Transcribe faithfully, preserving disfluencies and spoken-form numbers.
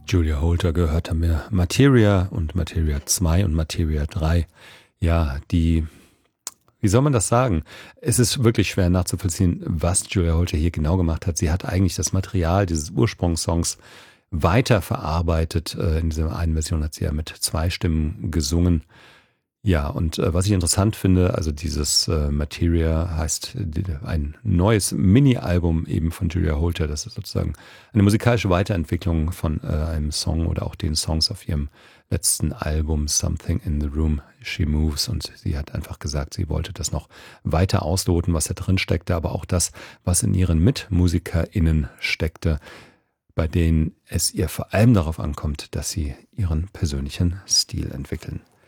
Julia Holter gehört haben wir Materia und Materia zwei und Materia drei. Ja, die, wie soll man das sagen? Es ist wirklich schwer nachzuvollziehen, was Julia Holter hier genau gemacht hat. Sie hat eigentlich das Material dieses Ursprungssongs weiterverarbeitet. In dieser einen Version hat sie ja mit zwei Stimmen gesungen. Ja, und äh, was ich interessant finde, also dieses äh, Materia heißt die, ein neues Mini-Album eben von Julia Holter. Das ist sozusagen eine musikalische Weiterentwicklung von äh, einem Song oder auch den Songs auf ihrem letzten Album Something in the Room She Moves. Und sie hat einfach gesagt, sie wollte das noch weiter ausloten, was da drin steckte, aber auch das, was in ihren MitmusikerInnen steckte, bei denen es ihr vor allem darauf ankommt, dass sie ihren persönlichen Stil entwickeln.